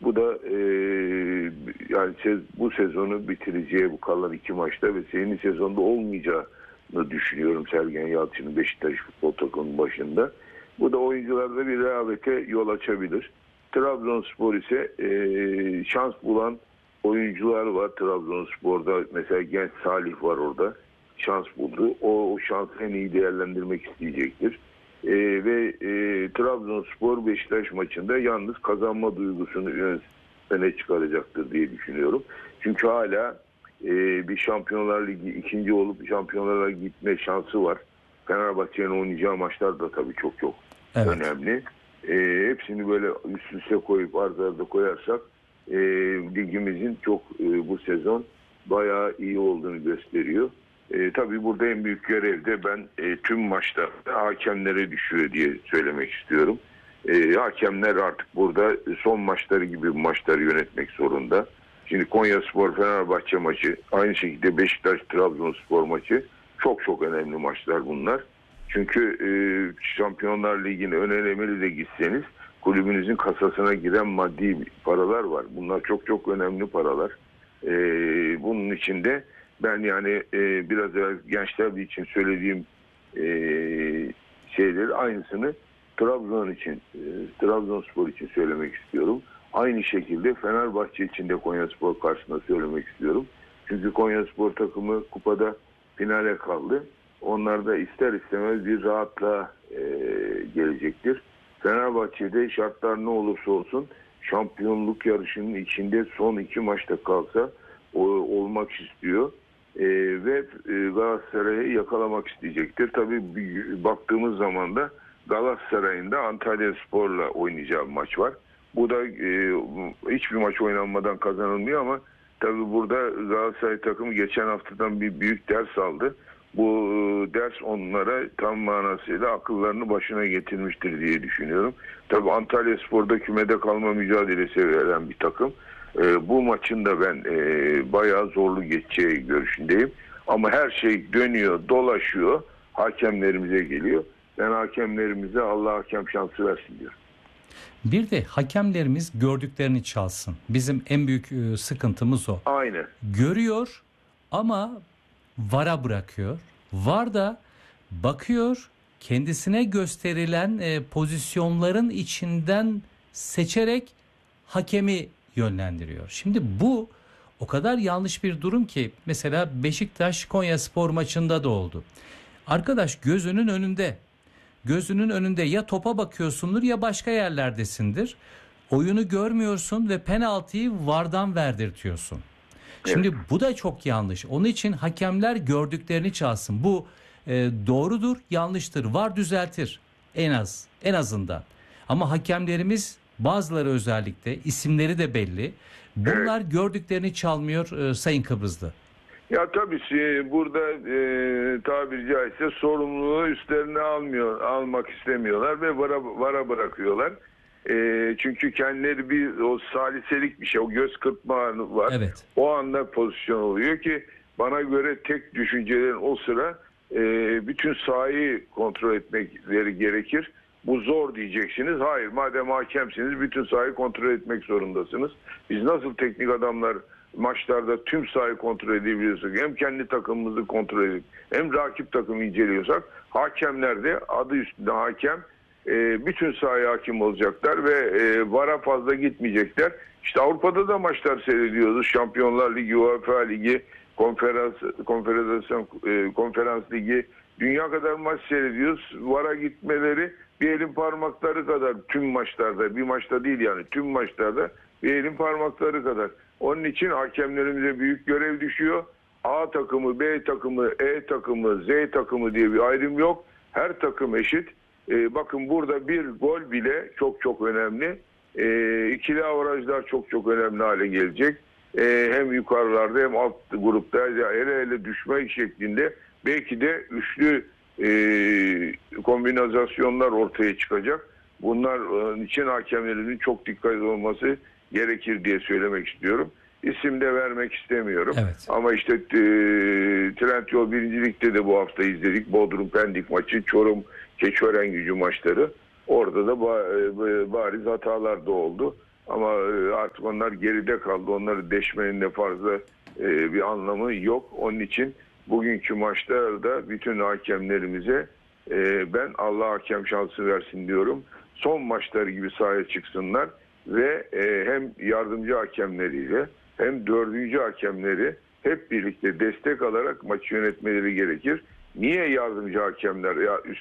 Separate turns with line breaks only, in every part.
Bu da yani bu sezonu bitireceği bu kalan 2 maçta ve yeni sezonda olmayacağını düşünüyorum Sergen Yalçın'ın Beşiktaş futbol takımının başında. Bu da oyuncularda bir rehavete yol açabilir. Trabzonspor ise şans bulan oyuncular var Trabzonspor'da. Mesela genç Salih var orada. Şans buldu. O şansı en iyi değerlendirmek isteyecektir. Ve Trabzonspor Beşiktaş maçında yalnız kazanma duygusunu öne çıkaracaktır diye düşünüyorum. Çünkü hala bir Şampiyonlar Ligi ikinci olup Şampiyonlar Ligi gitme şansı var. Fenerbahçe'nin oynayacağı maçlar da tabii çok önemli. Hepsini böyle üst üste koyup arda arda koyarsak ligimizin çok bu sezon bayağı iyi olduğunu gösteriyor. Tabii burada en büyük görev de ben tüm maçlarda hakemlere düşüyor diye söylemek istiyorum. Hakemler artık burada son maçları gibi maçları yönetmek zorunda. Şimdi Konyaspor Fenerbahçe maçı, aynı şekilde Beşiktaş Trabzonspor maçı çok önemli maçlar bunlar. Çünkü Şampiyonlar Ligi'ne ön elemeli de gitseniz kulübünüzün kasasına giren maddi paralar var. Bunlar çok önemli paralar. Bunun içinde ben yani biraz evvel gençler için söylediğim şeyleri aynısını Trabzonspor için söylemek istiyorum. Aynı şekilde Fenerbahçe için de Konyaspor karşısında söylemek istiyorum. Çünkü Konyaspor takımı kupada finale kaldı. Onlar da ister istemez bir rahatlığa gelecektir. Fenerbahçe'de şartlar ne olursa olsun şampiyonluk yarışının içinde son 2 maçta kalsa olmak istiyor. Ve Galatasaray'ı yakalamak isteyecektir. Tabii baktığımız zaman da Galatasaray'ın da Antalyaspor'la oynayacağı bir maç var. Bu da hiçbir maç oynanmadan kazanılmıyor ama tabii burada Galatasaray takımı geçen haftadan bir büyük ders aldı. Bu ders onlara tam manasıyla akıllarını başına getirmiştir diye düşünüyorum. Tabii Antalyaspor'da kümede kalma mücadelesi veren bir takım. Bu maçın da ben bayağı zorlu geçeceği görüşündeyim. Ama her şey dönüyor, dolaşıyor, hakemlerimize geliyor. Ben hakemlerimize Allah hakem şansı versin diyorum.
Bir de hakemlerimiz gördüklerini çalsın. Bizim en büyük sıkıntımız o.
Aynen.
Görüyor ama VAR'a bırakıyor. VAR da bakıyor, kendisine gösterilen pozisyonların içinden seçerek hakemi yönlendiriyor. Şimdi bu o kadar yanlış bir durum ki mesela Beşiktaş Konyaspor maçında da oldu. Arkadaş gözünün önünde ya topa bakıyorsundur ya başka yerlerdesindir. Oyunu görmüyorsun ve penaltıyı VAR'dan verdirtiyorsun. Şimdi evet, bu da çok yanlış. Onun için hakemler gördüklerini çalsın. Bu doğrudur, yanlıştır. VAR düzeltir en azından. Ama hakemlerimiz bazıları özellikle isimleri de belli. Bunlar evet, gördüklerini çalmıyor Sayın Kıbrıslı.
Ya tabii burada tabiri caizse sorumluluğu üstlerine almak istemiyorlar ve VAR'a bırakıyorlar. Çünkü kendileri o saliselik bir şey, o göz kırpma var. Evet. O anda pozisyon oluyor ki bana göre tek düşüncelerin o sıra bütün sahayı kontrol etmekleri gerekir. Bu zor diyeceksiniz. Hayır, madem hakemsiniz bütün sahayı kontrol etmek zorundasınız. Biz nasıl teknik adamlar maçlarda tüm sahayı kontrol edebiliyorsak, hem kendi takımımızı kontrol edip hem rakip takımı inceliyorsak, hakemler de adı üstünde hakem bütün sahaya hakim olacaklar ve VAR'a fazla gitmeyecekler. İşte Avrupa'da da maçlar seyrediyoruz. Şampiyonlar Ligi, UEFA Ligi, Konferans Ligi, dünya kadar maç seyrediyoruz. VAR'a gitmeleri bir elin parmakları kadar tüm maçlarda, bir maçta değil yani tüm maçlarda bir elin parmakları kadar. Onun için hakemlerimize büyük görev düşüyor. A takımı, B takımı, E takımı, Z takımı diye bir ayrım yok. Her takım eşit. Bakın burada bir gol bile çok önemli. İkili avarajlar çok önemli hale gelecek. Hem yukarılarda hem alt grupta ele düşme şeklinde belki de üçlü kombinasyonlar ortaya çıkacak. Bunlar için hakemlerin çok dikkatli olması gerekir diye söylemek istiyorum. İsim de vermek istemiyorum. Evet. Ama işte Trendyol 1. Lig'de de bu hafta izledik. Bodrum Pendik maçı, Çorum Keçiören Gücü maçları. Orada da bariz hatalar da oldu. Ama artık onlar geride kaldı. Onları deşmenin de fazla bir anlamı yok. Onun için bugünkü maçlarda bütün hakemlerimize ben Allah hakem şansı versin diyorum. Son maçları gibi sahaya çıksınlar ve hem yardımcı hakemleriyle hem dördüncü hakemleri hep birlikte destek alarak maçı yönetmeleri gerekir. Niye yardımcı hakemler,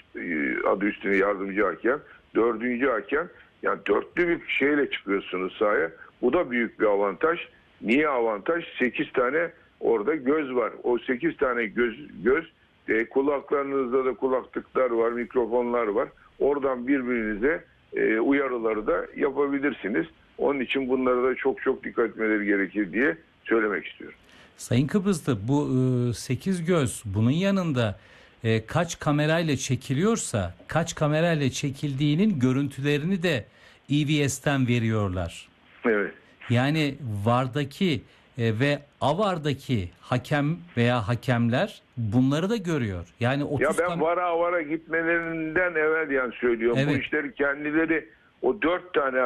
adı üstüne yardımcı hakem, dördüncü hakem, yani dörtlü bir şeyle çıkıyorsunuz sahaya. Bu da büyük bir avantaj. Niye avantaj? 8 tane orada göz var. O 8 tane göz kulaklarınızda da kulaklıklar var, mikrofonlar var. Oradan birbirinize uyarıları da yapabilirsiniz. Onun için bunlara da çok çok dikkat etmeleri gerekir diye söylemek istiyorum.
Sayın Kıbrıslı, bu 8 göz bunun yanında kaç kamerayla çekiliyorsa kaç kamerayla çekildiğinin görüntülerini de EVS'ten veriyorlar.
Evet.
Yani VAR'daki ve AVAR'daki hakem veya hakemler bunları da görüyor. Yani 30
ya ben vara gitmelerinden evvel yani söylüyorum.
Evet.
Bu işleri kendileri o 4 tane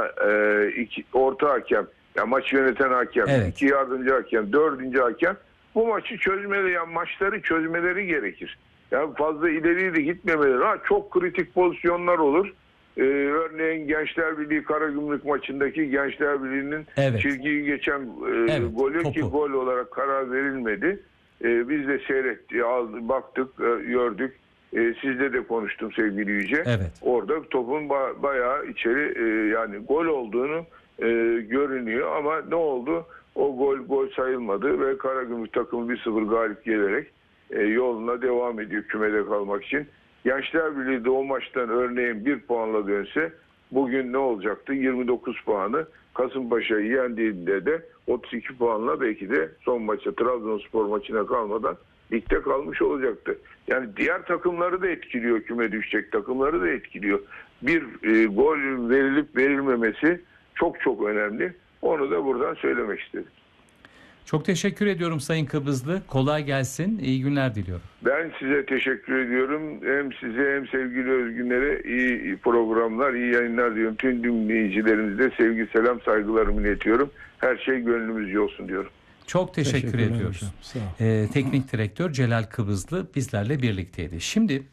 orta hakem, ya maçı yöneten hakem,
Evet.
2 yardımcı hakem, 4. hakem bu maçı çözmeleri, yani maçları çözmeleri gerekir. Yani fazla ileri de gitmemeleri. Çok kritik pozisyonlar olur. Örneğin Gençler Birliği Karagümrük maçındaki Gençler Birliği'nin
Evet.
çizgiyi geçen golü
topu.
ki gol olarak karar verilmedi. Biz de seyrettik, baktık, gördük. Sizle de konuştum sevgili Yüce.
Evet.
Orada topun bayağı içeri yani gol olduğunu görünüyor ama ne oldu? O gol sayılmadı ve Karagümrük takımı 1-0 galip gelerek yoluna devam ediyor kümede kalmak için. Gençler Birliği de o maçtan örneğin 1 puanla dönse bugün ne olacaktı? 29 puanı. Kasımpaşa'yı yendiğinde de 32 puanla belki de son maça Trabzonspor maçına kalmadan ligde kalmış olacaktı. Yani diğer takımları da etkiliyor, küme düşecek takımları da etkiliyor. Bir gol verilip verilmemesi çok çok önemli. Onu da buradan söylemek istedim.
Çok teşekkür ediyorum Sayın Kıbrıslı. Kolay gelsin. İyi günler diliyorum.
Ben size teşekkür ediyorum. Hem size hem sevgili Özgünler'e iyi programlar, iyi yayınlar diliyorum. Tüm dinleyicilerimize sevgi, selam, saygılarımı iletiyorum. Her şey gönlümüzce olsun diyorum.
Çok teşekkür ediyoruz.
Hocam, sağ ol.
Teknik direktör Celal Kıbrıslı bizlerle birlikteydi. Şimdi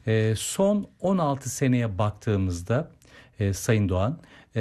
son 16 seneye baktığımızda Sayın Doğan,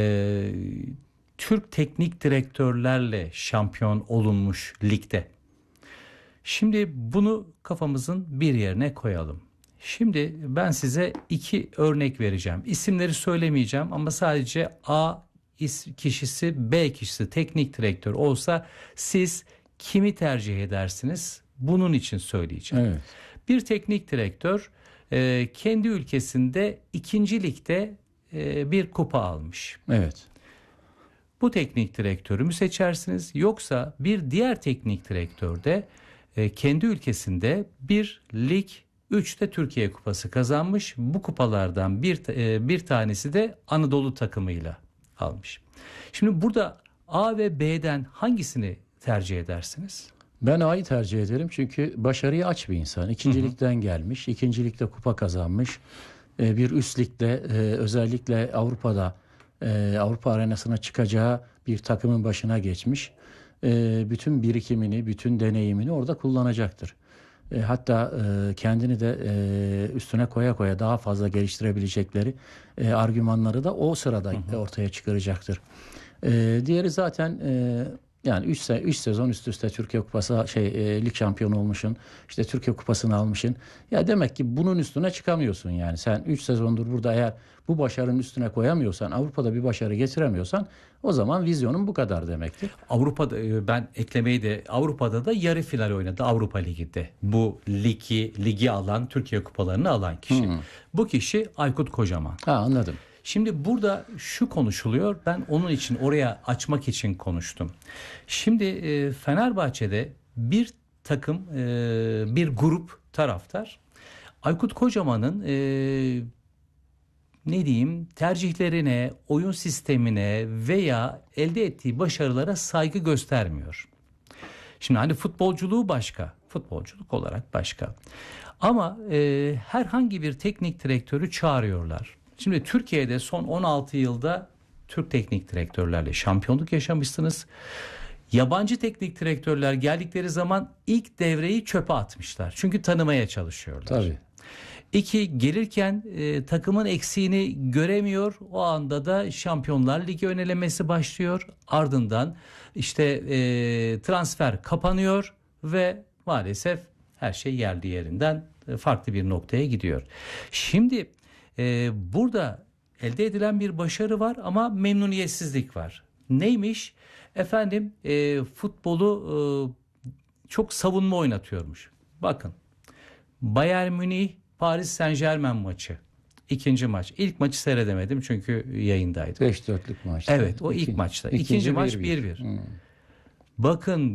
Türk teknik direktörlerle şampiyon olunmuş ligde. Şimdi bunu kafamızın bir yerine koyalım. Şimdi ben size 2 örnek vereceğim. İsimleri söylemeyeceğim ama sadece A kişisi, B kişisi teknik direktör olsa siz kimi tercih edersiniz? Bunun için söyleyeceğim.
Evet.
Bir teknik direktör kendi ülkesinde 2. ligde bir kupa almış.
Evet.
Bu teknik direktörü mü seçersiniz? Yoksa bir diğer teknik direktör de kendi ülkesinde bir lig, 3'te Türkiye Kupası kazanmış. Bu kupalardan bir tanesi de Anadolu takımıyla almış. Şimdi burada A ve B'den hangisini tercih edersiniz?
Ben A'yı tercih ederim çünkü başarıyı aç bir insan. 2. ligden gelmiş, 2. ligde kupa kazanmış. Bir üst ligde özellikle Avrupa'da Avrupa arenasına çıkacağı bir takımın başına geçmiş. Bütün birikimini, bütün deneyimini orada kullanacaktır. Hatta kendini de üstüne koya koya daha fazla geliştirebilecekleri argümanları da o sırada ortaya çıkaracaktır. Diğeri zaten yani 3 sezon üst üste Türkiye Kupası lig şampiyonu olmuşsun. İşte Türkiye Kupası'nı almışsın. Ya demek ki bunun üstüne çıkamıyorsun yani. Sen 3 sezondur burada eğer bu başarının üstüne koyamıyorsan, Avrupa'da bir başarı getiremiyorsan o zaman vizyonun bu kadar demektir.
Avrupa'da ben eklemeyi de Avrupa'da da yarı final oynadı Avrupa Ligi'nde. Bu ligi alan, Türkiye Kupalarını alan kişi. Bu kişi Aykut Kocaman.
Anladım.
Şimdi burada şu konuşuluyor. Ben onun için oraya açmak için konuştum. Şimdi Fenerbahçe'de bir takım, bir grup taraftar Aykut Kocaman'ın tercihlerine, oyun sistemine veya elde ettiği başarılara saygı göstermiyor. Şimdi hani futbolculuğu başka, futbolculuk olarak başka. Ama herhangi bir teknik direktörü çağırıyorlar. Şimdi Türkiye'de son 16 yılda Türk teknik direktörlerle şampiyonluk yaşamışsınız. Yabancı teknik direktörler geldikleri zaman ilk devreyi çöpe atmışlar. Çünkü tanımaya çalışıyorlar.
Tabii.
2, gelirken takımın eksiğini göremiyor. O anda da Şampiyonlar Ligi önelemesi başlıyor. Ardından işte transfer kapanıyor ve maalesef her şey yerli yerinden farklı bir noktaya gidiyor. Şimdi burada elde edilen bir başarı var ama memnuniyetsizlik var. Neymiş? Efendim futbolu çok savunma oynatıyormuş. Bakın, Bayern Münih Paris Saint-Germain maçı. 2. maç. İlk maçı seyredemedim çünkü yayındaydı.
5-4'lük maçta.
Evet, o ilk maçta. İkinci maç 1-1. Bakın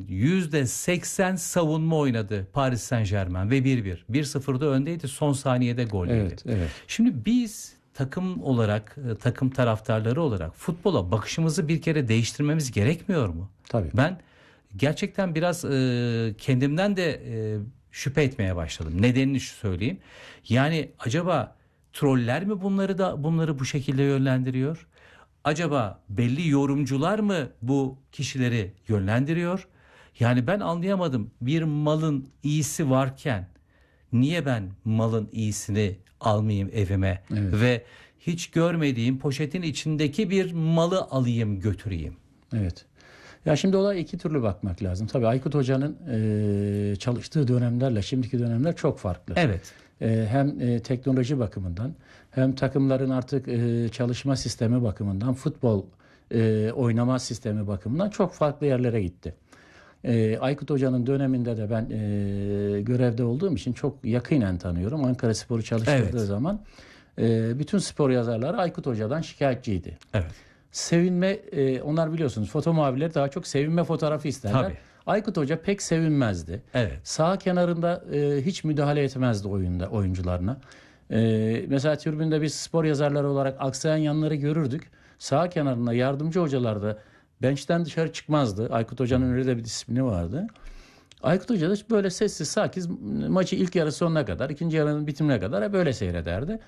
%80 savunma oynadı Paris Saint-Germain ve 1-1. 1-0'da öndeydi. Son saniyede gol yedi.
Evet.
Şimdi biz takım olarak, takım taraftarları olarak futbola bakışımızı bir kere değiştirmemiz gerekmiyor mu?
Tabii.
Ben gerçekten biraz kendimden de şüphe etmeye başladım. Nedenini şu söyleyeyim. Yani acaba troller mi bunları bu şekilde yönlendiriyor? Acaba belli yorumcular mı bu kişileri yönlendiriyor? Yani ben anlayamadım. Bir malın iyisi varken niye ben malın iyisini almayayım evime ve hiç görmediğim poşetin içindeki bir malı alayım götüreyim?
Evet. Ya şimdi olaya iki türlü bakmak lazım. Tabii Aykut Hoca'nın çalıştığı dönemlerle şimdiki dönemler çok farklı.
Evet.
Hem teknoloji bakımından hem takımların artık çalışma sistemi bakımından, futbol oynama sistemi bakımından çok farklı yerlere gitti. Aykut Hoca'nın döneminde de ben görevde olduğum için çok yakinen tanıyorum. Ankaraspor'u çalıştırdığı zaman bütün spor yazarları Aykut Hoca'dan şikayetçiydi.
Evet.
Sevinme, onlar biliyorsunuz foto muhabirleri daha çok sevinme fotoğrafı isterler.
Tabii.
Aykut Hoca pek sevinmezdi.
Evet.
Sağ kenarında hiç müdahale etmezdi oyuncularına. Mesela tribünde biz spor yazarları olarak aksayan yanları görürdük. Sağ kenarında yardımcı hocalar da bench'ten dışarı çıkmazdı. Aykut Hoca'nın öyle de bir disiplini vardı. Aykut Hoca da böyle sessiz sakin maçı ilk yarı sonuna kadar, ikinci yarının bitimine kadar hep böyle seyrederdi.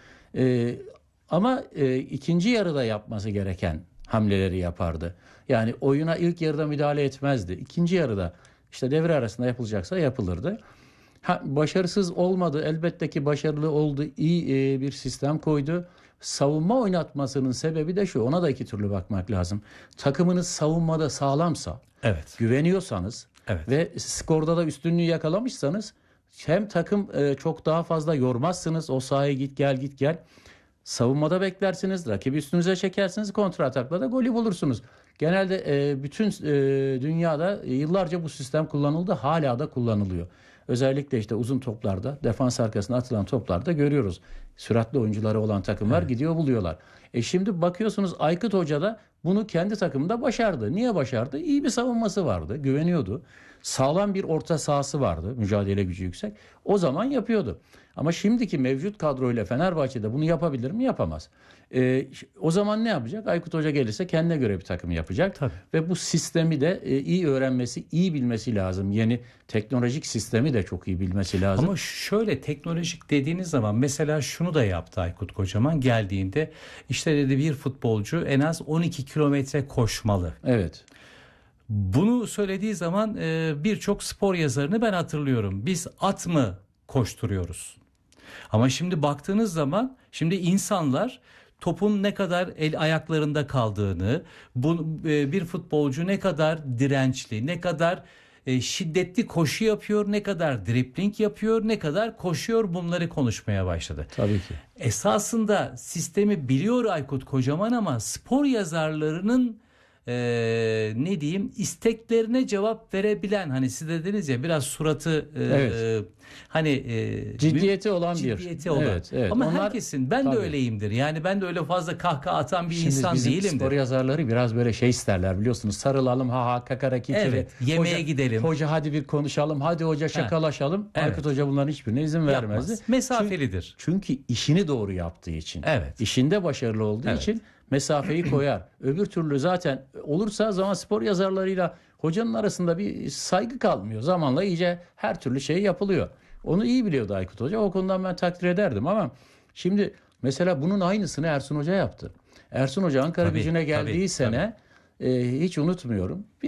Ama ikinci yarıda yapması gereken hamleleri yapardı. Yani oyuna ilk yarıda müdahale etmezdi. İkinci yarıda işte devre arasında yapılacaksa yapılırdı. Başarısız olmadı. Elbette ki başarılı oldu. İyi bir sistem koydu. Savunma oynatmasının sebebi de şu. Ona da iki türlü bakmak lazım. Takımınız savunmada sağlamsa, güveniyorsanız ve skorda da üstünlüğü yakalamışsanız hem takım çok daha fazla yormazsınız. O sahaya git gel. Savunmada beklersiniz, rakibi üstünüze çekersiniz, kontra atakla da golü bulursunuz. Genelde bütün dünyada yıllarca bu sistem kullanıldı, hala da kullanılıyor. Özellikle işte uzun toplarda, defans arkasına atılan toplarda görüyoruz. Süratli oyuncuları olan takımlar gidiyor buluyorlar. Şimdi bakıyorsunuz Aykut Hoca da bunu kendi takımında başardı. Niye başardı? İyi bir savunması vardı, güveniyordu. Sağlam bir orta sahası vardı, mücadele gücü yüksek. O zaman yapıyordu. Ama şimdiki mevcut kadroyla Fenerbahçe'de bunu yapabilir mi? Yapamaz. O zaman ne yapacak? Aykut Hoca gelirse kendine göre bir takım yapacak.
Tabii.
Ve bu sistemi de iyi öğrenmesi, iyi bilmesi lazım. Yeni teknolojik sistemi de çok iyi bilmesi lazım.
Ama şöyle teknolojik dediğiniz zaman mesela şunu da yaptı Aykut Kocaman geldiğinde işte dedi bir futbolcu en az 12 kilometre koşmalı.
Evet.
Bunu söylediği zaman birçok spor yazarını ben hatırlıyorum. Biz at mı koşturuyoruz? Ama şimdi baktığınız zaman şimdi insanlar topun ne kadar el ayaklarında kaldığını, bir futbolcu ne kadar dirençli, ne kadar şiddetli koşu yapıyor, ne kadar dribling yapıyor, ne kadar koşuyor bunları konuşmaya başladı.
Tabii ki.
Esasında sistemi biliyor Aykut Kocaman ama spor yazarlarının ne diyeyim isteklerine cevap verebilen hani siz dediniz ya biraz suratı hani
ciddiyeti olan
ciddiyeti olan.
Evet.
Ama
Onlar,
herkesin ben de öyleyimdir. Yani ben de öyle fazla kahkaha atan bir insan
bizim
değilimdir.
Spor yazarları biraz böyle şey isterler biliyorsunuz. Sarılalım kakara kikiri.
Evet, yemeğe gidelim.
Hoca hadi bir konuşalım. Hadi hoca şakalaşalım. Evet. Aykut Hoca bunların hiçbirine izin vermezdi.
Mesafelidir.
Çünkü işini doğru yaptığı için.
Evet.
İşinde başarılı olduğu için mesafeyi koyar. Öbür türlü zaten olursa zaman spor yazarlarıyla hocanın arasında bir saygı kalmıyor. Zamanla iyice her türlü şey yapılıyor. Onu iyi biliyordu Aykut Hoca. O konudan ben takdir ederdim ama şimdi mesela bunun aynısını Ersun Hoca yaptı. Ersun Hoca Ankara
Tabii,
Gücü'ne geldiği
tabii,
sene hiç unutmuyorum.